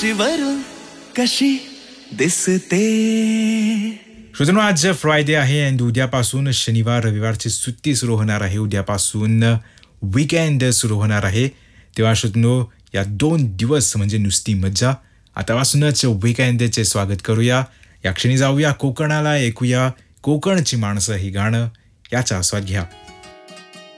उंचीवरून कशी दिसते. श्रोत्यांनो, आज फ्रायडे आहे आणि उद्यापासून शनिवार रविवारची सुट्टी सुरू होणार आहे. उद्यापासून वीकेंड सुरू होणार आहे. तेव्हा श्रोत्यांनो, या 2 दिवस म्हणजे नुसती मज्जा. आतापासूनच वीकेंडचे स्वागत करूया. या क्षणी जाऊया कोकणाला, ऐकूया कोकणची माणसं ही गाणं, याचा आस्वाद घ्या.